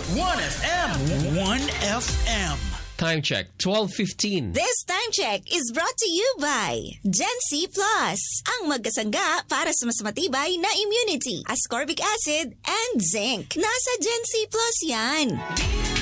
1FM. 1FM. Time check, 12:15. This time check is brought to you by Gen C Plus, ang magkasangga para sa mas matibay na immunity, ascorbic acid, and zinc. Nasa Gen C Plus yan.